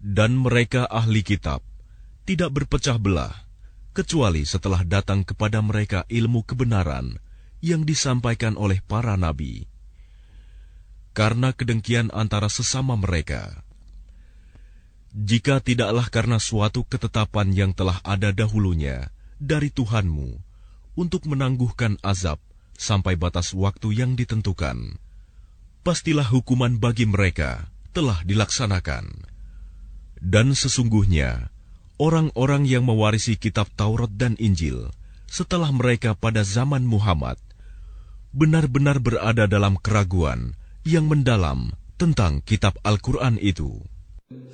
Dan mereka ahli kitab tidak berpecah belah, kecuali setelah datang kepada mereka ilmu kebenaran yang disampaikan oleh para nabi. Karena kedengkian antara sesama mereka, jika tidaklah karena suatu ketetapan yang telah ada dahulunya dari Tuhanmu untuk menangguhkan azab sampai batas waktu yang ditentukan, pastilah hukuman bagi mereka telah dilaksanakan. Dan sesungguhnya orang-orang yang mewarisi kitab Taurat dan Injil setelah mereka pada zaman Muhammad benar-benar berada dalam keraguan yang mendalam tentang kitab Al-Quran itu.